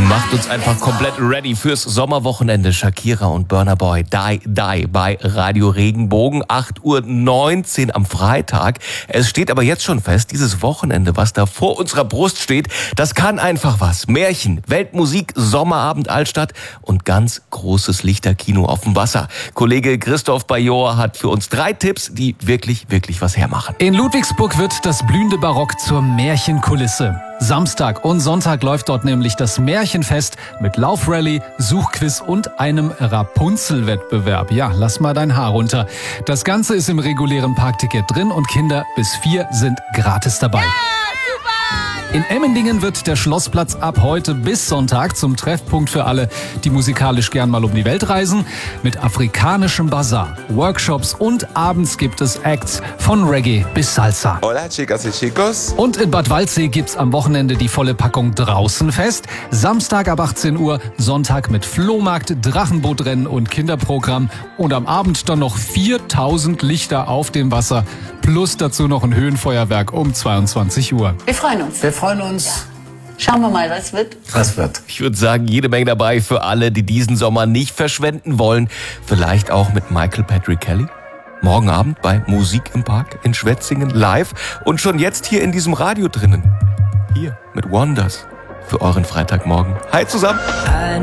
Macht uns einfach komplett ready fürs Sommerwochenende. Shakira und Burna Boy, Die Die bei Radio Regenbogen, 8:19 Uhr am Freitag. Es steht aber jetzt schon fest, dieses Wochenende, was da vor unserer Brust steht, das kann einfach was. Märchen, Weltmusik, Sommerabend Altstadt und ganz großes Lichterkino auf dem Wasser. Kollege Christoph Bajor hat für uns 3 Tipps, die wirklich was hermachen. In Ludwigsburg wird das blühende Barock zur Märchenkulisse. Samstag und Sonntag läuft dort nämlich das Märchenfest mit Laufrallye, Suchquiz und einem Rapunzel-Wettbewerb. Ja, lass mal dein Haar runter. Das Ganze ist im regulären Parkticket drin und Kinder bis 4 sind gratis dabei. In Emmendingen wird der Schlossplatz ab heute bis Sonntag zum Treffpunkt für alle, die musikalisch gern mal um die Welt reisen, mit afrikanischem Bazar, Workshops und abends gibt es Acts von Reggae bis Salsa. Hola, chicas y chicos. Und in Bad Waldsee gibt's am Wochenende die volle Packung Draußenfest. Samstag ab 18 Uhr, Sonntag mit Flohmarkt, Drachenbootrennen und Kinderprogramm. Und am Abend dann noch 4000 Lichter auf dem Wasser. Plus dazu noch ein Höhenfeuerwerk um 22 Uhr. Wir freuen uns. Wir freuen uns. Ja. Schauen wir mal, was wird. Was wird? Ich würde sagen, jede Menge dabei für alle, die diesen Sommer nicht verschwenden wollen. Vielleicht auch mit Michael Patrick Kelly. Morgen Abend bei Musik im Park in Schwetzingen live. Und schon jetzt hier in diesem Radio drinnen. Hier mit Wonders für euren Freitagmorgen. Hi zusammen.